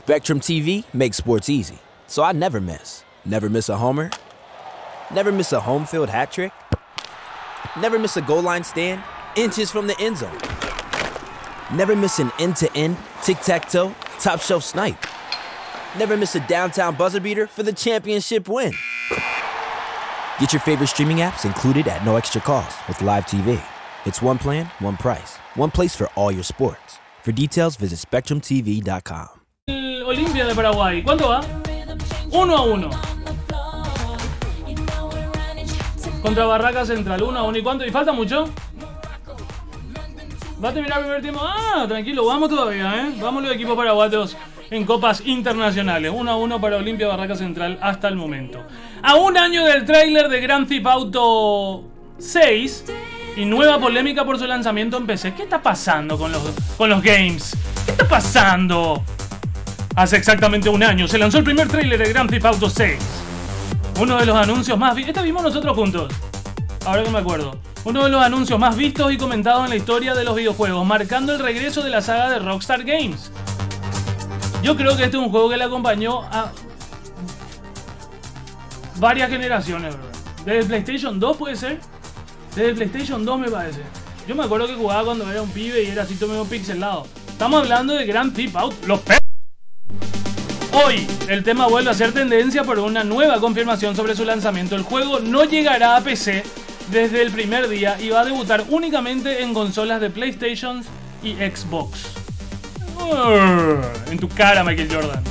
Spectrum TV makes sports easy, so I never miss. Never miss a homer. Never miss a home field hat trick. Never miss a goal line stand, inches from the end zone. Never miss an end-to-end, tic-tac-toe, top-shelf snipe. Never miss a downtown buzzer beater for the championship win. Get your favorite streaming apps included at no extra cost with Live TV. It's one plan, one price, one place for all your sports. For details, visit SpectrumTV.com. El Olimpia de Paraguay, ¿cuánto va? 1-1. Contra Barraca Central, 1-1. ¿Y cuánto? ¿Y falta mucho? ¿Va a terminar el primer tiempo? Ah, tranquilo, vamos todavía, ¿eh? Vamos los equipos paraguayos en copas internacionales. 1-1 para Olimpia Barraca Central hasta el momento. A un año del tráiler de Grand Theft Auto 6 y nueva polémica por su lanzamiento en PC. ¿Qué está pasando con los games? ¿Qué está pasando? Hace exactamente un año se lanzó el primer tráiler de Grand Theft Auto 6. Uno de los anuncios más vistos. Este vimos nosotros juntos. Ahora que me acuerdo. Uno de los anuncios más vistos y comentados en la historia de los videojuegos, marcando el regreso de la saga de Rockstar Games. Yo creo que este es un juego que le acompañó a varias generaciones, bro. Desde el PlayStation 2 puede ser. Desde el PlayStation 2 me parece. Yo me acuerdo que jugaba cuando era un pibe y era así todo medio pixelado. Estamos hablando de Grand Theft Auto. Los perros. Hoy el tema vuelve a ser tendencia por una nueva confirmación sobre su lanzamiento. El juego no llegará a PC desde el primer día y va a debutar únicamente en consolas de PlayStation y Xbox. En tu cara, Michael Jordan.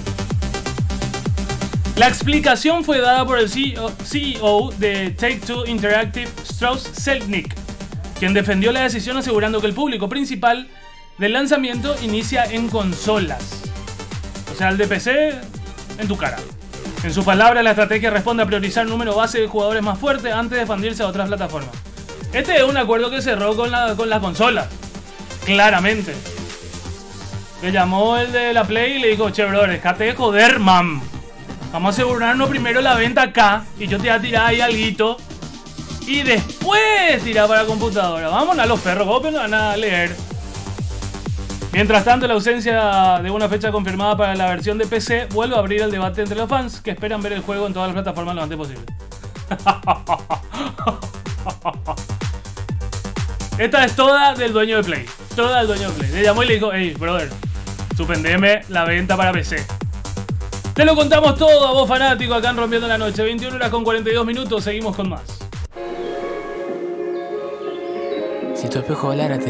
La explicación fue dada por el CEO de Take-Two Interactive, Strauss Zelnick, quien defendió la decisión asegurando que el público principal del lanzamiento inicia en consolas. O sea, el de PC, en tu cara. En sus palabras, la estrategia responde a priorizar el número base de jugadores más fuerte antes de expandirse a otras plataformas. Este es un acuerdo que cerró con las consolas. Claramente. Le llamó el de la Play y le dijo: che, bro, dejate de joder, mam. Vamos a asegurarnos primero la venta acá y yo te voy a tirar ahí alguito. Y después tirar para la computadora. Vámonos a los perros, vos no van a leer. Mientras tanto, la ausencia de una fecha confirmada para la versión de PC vuelve a abrir el debate entre los fans que esperan ver el juego en todas las plataformas lo antes posible. Esta es toda del dueño de Play. Toda del dueño de Play. Le llamó y le dijo: hey, brother, suspendeme la venta para PC. Te lo contamos todo a vos, fanático, acá en Rompiendo la Noche. 21 horas con 42 minutos. Seguimos con más. Si tu espejo hablara, te